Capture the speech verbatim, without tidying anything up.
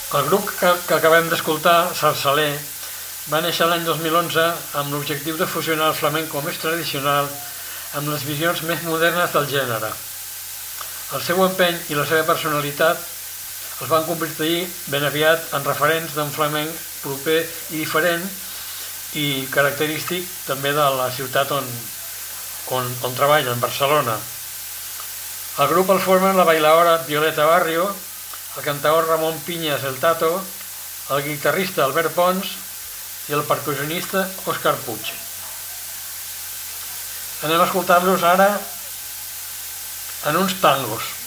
El grup que, que acabem d'escoltar, Sarsaler, va néixer l'any dos mil onze amb l'objectiu de fusionar el flamenco més tradicional amb les visions més modernes del gènere. El seu empeny i la seva personalitat els van convertir ben aviat en referents d'un flamenc proper i diferent i característic també de la ciutat on, on, on treballen, Barcelona. El grup el formen la bailaora Violeta Barrio, el cantaor Ramon Piñas el Tato, el guitarrista Albert Pons i el percussionista Òscar Puig. Anem a escoltar-los ara en uns tangos.